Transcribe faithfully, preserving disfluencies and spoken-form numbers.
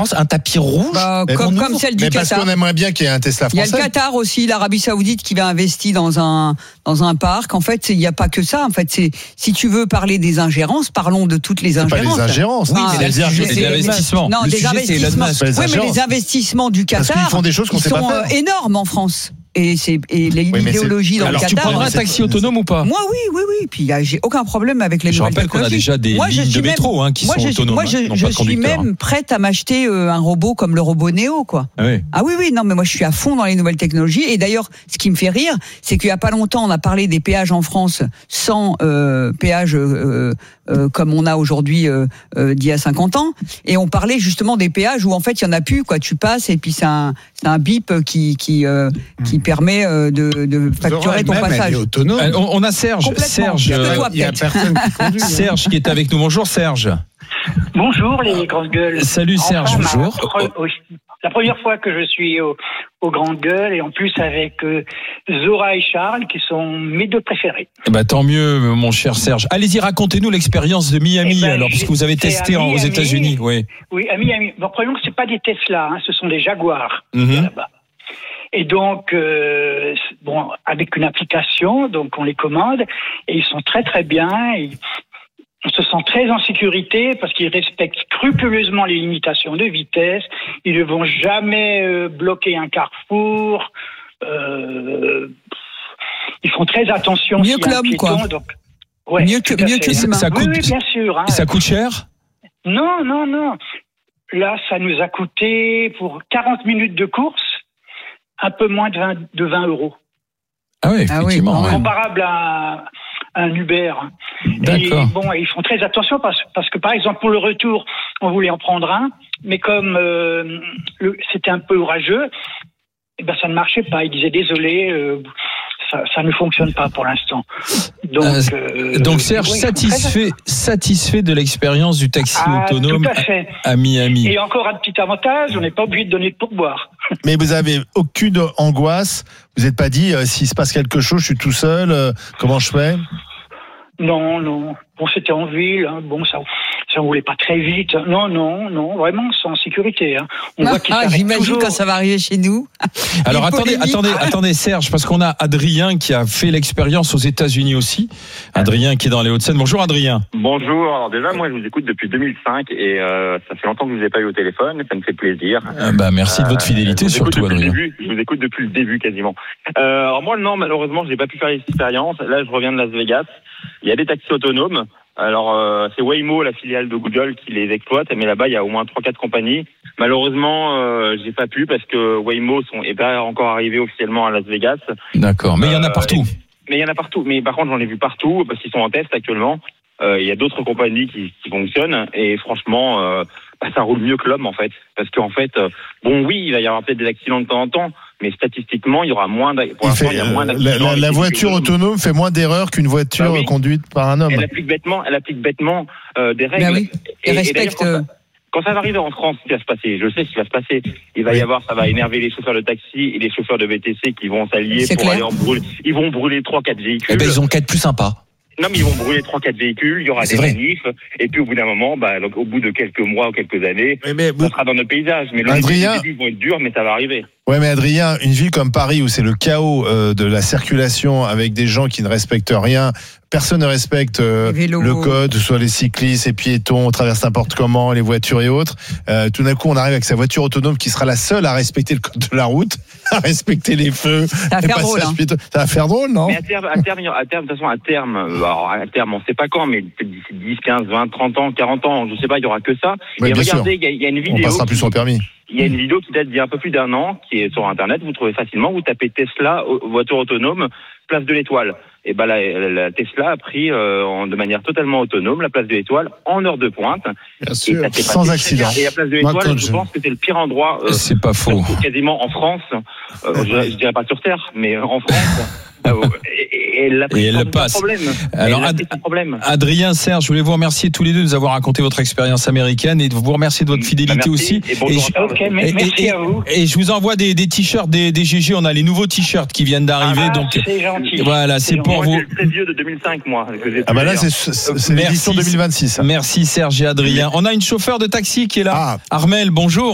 France, un tapis rouge. Bah, comme, comme celle du mais Qatar. Parce qu'on aimerait bien qu'il y ait un Tesla français. Il y a le Qatar aussi, l'Arabie Saoudite qui va investir dans un dans un parc. En fait, il n'y a pas que ça. En fait, c'est si tu veux parler des ingérences, parlons de toutes les c'est ingérences. Pas les ingérences. Oui, Ah, c'est c'est des des investissements. Non, le des sujet, investissements. c'est Elon Musk. Oui, mais les investissements du Qatar, parce qu'ils font des choses qu'on ils sait sont pas faire. énormes en France. Et c'est et l'idéologie dans Alors, le tu Qatar. prendras un taxi autonome ou pas? Moi, oui, oui, oui. Puis j'ai aucun problème avec les Je nouvelles rappelle qu'on a technologies. déjà des moi, lignes de métro hein, qui moi, sont je, autonomes. Moi, je, hein, je suis même prête à m'acheter euh, un robot comme le robot Neo, quoi. Ah oui. Ah oui, oui, non, mais moi, je suis à fond dans les nouvelles technologies. Et d'ailleurs, ce qui me fait rire, c'est qu'il y a pas longtemps, on a parlé des péages en France sans euh, péage euh, euh, comme on a aujourd'hui euh, euh, d'il y a cinquante ans. Et on parlait justement des péages où en fait, il y en a plus, quoi. Tu passes et puis c'est un, c'est un bip qui qui euh, qui permet euh, de De, de facturer ton passage. Autonome. On, on a Serge, Serge, toi, il y a personne qui conduit. Serge qui est avec nous. Bonjour Serge. Bonjour les grandes gueules. Salut Serge. Enfin, Bonjour. Ma, la première fois que je suis aux, aux grandes gueules et en plus avec euh, Zora et Charles qui sont mes deux préférés. Eh ben, tant mieux mon cher Serge. Allez-y, racontez-nous l'expérience de Miami eh ben, alors puisque vous avez testé en, aux États-Unis. Oui. Oui, à Miami. Bon, premièrement, c'est pas des Tesla, hein, ce sont des Jaguars Mm-hmm. là-bas. Et donc, euh, bon, avec une application, donc on les commande et ils sont très très bien. Et on se sent très en sécurité parce qu'ils respectent scrupuleusement les limitations de vitesse. Ils ne vont jamais euh, bloquer un carrefour. Euh, ils font très attention. Mieux que l'homme, quoi. Donc, ouais, mieux que mieux que l'humain. Ça coûte, oui, oui, bien sûr. Hein. Ça coûte cher? Non, non, non. Là, ça nous a coûté pour quarante minutes de course. Un peu moins de vingt, de vingt euros. Ah oui, effectivement. Ah oui, comparable à, à un Uber. D'accord. Et bon, ils font très attention parce, parce que, par exemple, pour le retour, on voulait en prendre un, mais comme euh, le, c'était un peu orageux, eh ben, ça ne marchait pas. Ils disaient désolé, euh, ça, ça ne fonctionne pas pour l'instant. Donc, euh, euh, donc Serge, oui, satisfait, satisfait de l'expérience du taxi ah, autonome tout à, fait. à, à Miami. Et encore un petit avantage, on n'est pas obligé de donner de pourboire. Mais vous avez aucune angoisse. Vous n'êtes pas dit, euh, s'il se passe quelque chose, je suis tout seul, euh, comment je fais? Non, non. Bon, c'était en ville. Hein. Bon, ça, ça roulait pas très vite. Non, non, non. Vraiment, c'est en sécurité. Hein. On ah, voit qu'il ah, s'arrête j'imagine toujours. quand ça va arriver chez nous. Alors Les attendez, polémiques. attendez, attendez Serge, parce qu'on a Adrien qui a fait l'expérience aux États-Unis aussi. Adrien qui est dans les Hauts-de-Seine. Bonjour Adrien. Bonjour. Alors déjà, moi, je vous écoute depuis deux mille cinq et euh, ça fait longtemps que je vous ai pas eu au téléphone. Ça me fait plaisir. Ah bah merci de votre fidélité Euh, je vous écoute surtout depuis le Adrien. début. Je vous écoute depuis le début quasiment. Euh, alors moi, non, malheureusement, j'ai pas pu faire l'expérience. Là, je reviens de Las Vegas. Il y a des taxis autonomes. Alors, euh, c'est Waymo, la filiale de Google, qui les exploite. Mais là-bas, il y a au moins trois quatre compagnies. Malheureusement, euh, j'ai pas pu parce que Waymo sont, est pas encore arrivé officiellement à Las Vegas. D'accord, mais il y en a Euh, partout. Mais il y en a partout. Mais par contre, j'en ai vu partout parce qu'ils sont en test actuellement. Euh, Il y a d'autres compagnies qui, qui fonctionnent et franchement, euh, bah, ça roule mieux que l'homme en fait. Parce qu'en fait, euh, bon oui, il va y avoir peut-être des accidents de temps en temps, mais statistiquement, il y aura moins. Pour Il l'instant, fait, il y a moins euh, d'accidents. la, la, avec la les voiture véhicules autonome fait moins d'erreurs qu'une voiture Bah oui. conduite par un homme. Elle applique bêtement, elle applique bêtement euh, des règles. Ben oui. Et, Et et respecte. d'ailleurs, quand, ça, quand ça va arriver en France, ce qui va se passer, je sais ce qui va se passer. Il va y avoir, ça va énerver les chauffeurs de taxi et les chauffeurs de V T C qui vont s'allier C'est pour clair. aller en brûler. Ils vont brûler trois, quatre véhicules. Eh ben ils ont qu'à être plus sympas. Non, mais ils vont brûler trois, quatre véhicules, il y aura C'est des vrai. manifs, et puis au bout d'un moment, bah, donc, au bout de quelques mois ou quelques années, Mais, mais, ça sera dans notre paysage. Mais Adrien- les débuts vont être durs, mais ça va arriver. Ouais, mais Adrien, une ville comme Paris où c'est le chaos euh, de la circulation avec des gens qui ne respectent rien, personne ne respecte euh, Les vélos. le code, que ce soit les cyclistes, les piétons, on traverse n'importe comment, les voitures et autres. Euh, tout d'un coup, on arrive avec sa voiture autonome qui sera la seule à respecter le code de la route, à respecter les feux. Ça va les faire drôle, passages hein. piétons. Ça va faire drôle, non? Mais à terme, à terme, à terme, de toute façon, à terme, euh, alors, à terme, on sait pas quand, mais peut-être d'ici dix, quinze, vingt, trente ans, quarante ans, je sais pas, il y aura que ça. Oui, et bien regardez, sûr. il y, a- il y a une On vidéo. passera plus qui- son permis. Il y a une vidéo qui date d'il y a un peu plus d'un an, qui est sur Internet, vous trouvez facilement, vous tapez Tesla, euh, voiture autonome, place de l'Étoile. Et ben la, la Tesla a pris euh, en- de manière totalement autonome la place de l'Étoile en heure de pointe. Bien Et sûr. ça s'est Sans passé très accident. bien. Et la place de Moi, l'Étoile, quand je je- pense que c'est le pire endroit, euh, C'est pas faux. quasiment en France, euh, je, je dirais pas sur Terre, mais en France. euh, et, et elle a pris Et elle sans le aucun passe. problème. Alors, elle a Ad- pris sans problème. Adrien, Serge, je voulais vous remercier tous les deux de nous avoir raconté votre expérience américaine et de vous remercier de votre fidélité Bah, merci. aussi. Et bonjour je- à Charles. Ok, et- mais merci et- à vous. et je vous envoie des, des t-shirts des, des G G. On a les nouveaux t-shirts qui viennent d'arriver. Ah, donc c'est gentil. voilà, c'est pour Moi, vous. j'ai le très vieux de deux mille cinq, moi. que j'ai Ah bah là, pu c'est, lire. c'est, c'est Merci. l'édition deux mille vingt-six. Merci Serge et Adrien. On a une chauffeur de taxi qui est là. Ah. Armel, bonjour.